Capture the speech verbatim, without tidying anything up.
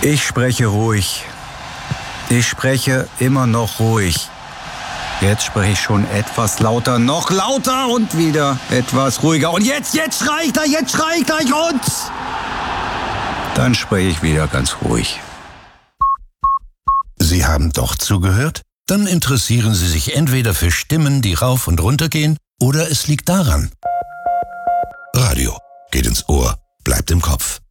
Ich spreche ruhig. Ich spreche immer noch ruhig. Jetzt spreche ich schon etwas lauter, noch lauter und wieder etwas ruhiger. Und jetzt, jetzt schrei ich gleich, jetzt schrei ich gleich und dann spreche ich wieder ganz ruhig. Sie haben doch zugehört? Dann interessieren Sie sich entweder für Stimmen, die rauf und runter gehen, oder es liegt daran. Radio geht ins Ohr, bleibt im Kopf.